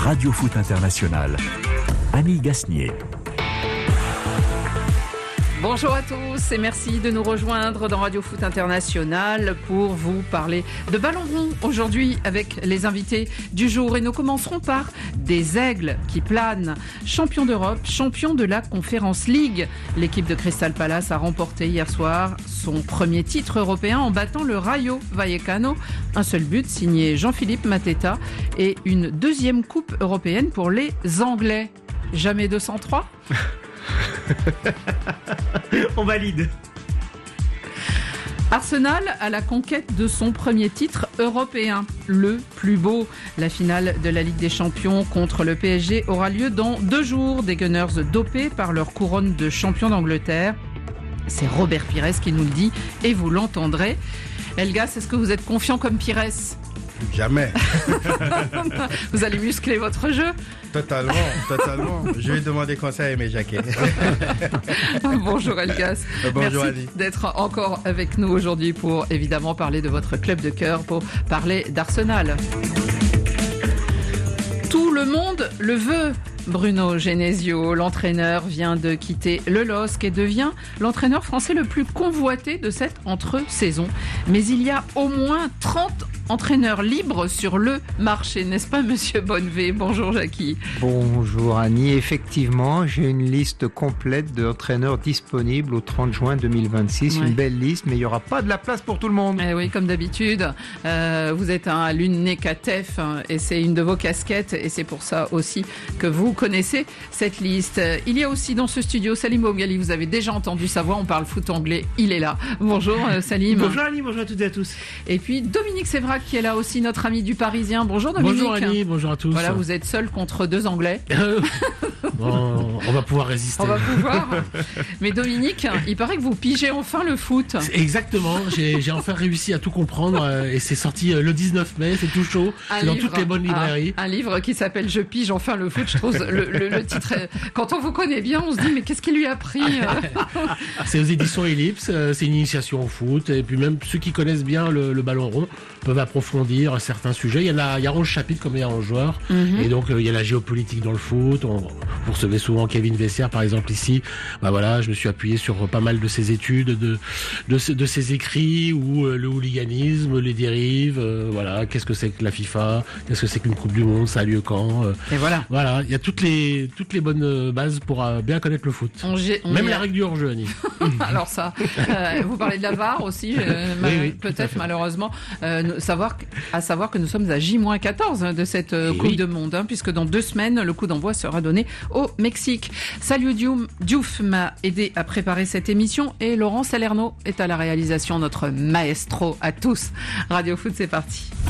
Radio Foot International. Annie Gasnier. Bonjour à tous et merci de nous rejoindre dans Radio Foot International pour vous parler de ballon rond aujourd'hui avec les invités du jour. Et nous commencerons par des aigles qui planent. Champion d'Europe, champion de la Conference League. L'équipe de Crystal Palace a remporté hier soir son premier titre européen en battant le Rayo Vallecano. Un seul but signé Jean-Philippe Mateta et une deuxième coupe européenne pour les Anglais. Jamais 203 On valide. Arsenal à la conquête de son premier titre européen, le plus beau. La finale de la Ligue des Champions contre le PSG aura lieu dans 2 jours. Des Gunners dopés par leur couronne de champion d'Angleterre. C'est Robert Pires qui nous le dit et vous l'entendrez. Elgas, est-ce que vous êtes confiant comme Pires ? Jamais. Vous allez muscler votre jeu ? Totalement. Je vais demander conseil à mes jaquets. Bonjour Elgas. Bonjour Merci Ali. d'être encore avec nous aujourd'hui pour évidemment parler de votre club de cœur, pour parler d'Arsenal. Tout le monde le veut. Bruno Genesio, l'entraîneur, vient de quitter le LOSC et devient l'entraîneur français le plus convoité de cette entre-saison. Mais il y a au moins 30 entraîneurs libres sur le marché, n'est-ce pas Monsieur Bonnevé ? Bonjour Jackie. Bonjour Annie, effectivement j'ai une liste complète d'entraîneurs disponibles au 30 juin 2026, Ouais. Une belle liste, mais il n'y aura pas de la place pour tout le monde. Eh oui, comme d'habitude, vous êtes un l'UNECATEF et c'est une de vos casquettes et c'est pour ça aussi que vous connaissez cette liste. Il y a aussi dans ce studio Salim Boughali, vous avez déjà entendu sa voix, on parle foot anglais, il est là. Bonjour Salim. Bonjour Annie, bonjour à toutes et à tous. Et puis Dominique Sévrac qui est là aussi, notre ami du Parisien. Bonjour Dominique. Bonjour Annie, bonjour à tous. Voilà, vous êtes seul contre 2 Anglais. Bon, on va pouvoir résister. On va pouvoir. Mais Dominique, il paraît que vous pigez enfin le foot. Exactement, j'ai enfin réussi à tout comprendre et c'est sorti le 19 mai, c'est tout chaud, c'est dans toutes les bonnes librairies. Un livre qui s'appelle Je pige enfin le foot. Je trouve le titre, quand on vous connaît bien, on se dit mais qu'est-ce qui lui a pris C'est aux éditions Ellipse, c'est une initiation au foot et puis même ceux qui connaissent bien le ballon rond peuvent approfondir certains sujets. Il y a 11 chapitres comme il y a 11 joueurs et donc il y a la géopolitique dans le foot. Vous recevez souvent Kevin Vessière par exemple ici. Bah voilà, je me suis appuyé sur pas mal de ses études, de ses écrits ou le hooliganisme, les dérives, voilà, qu'est-ce que c'est que la FIFA, qu'est-ce que c'est qu'une Coupe du Monde, ça a lieu quand Et voilà. Voilà, il y a toutes les bonnes bases pour bien connaître le foot. Même la règle du hors-jeu, Annie. Alors ça, vous parlez de la VAR aussi, Oui, peut-être malheureusement, à savoir que nous sommes à J-14 de cette Coupe du Monde, puisque dans 2 semaines, le coup d'envoi sera donné au Mexique. Salut Diouf m'a aidé à préparer cette émission et Laurent Salerno est à la réalisation, notre maestro à tous. Radio Foot, c'est parti.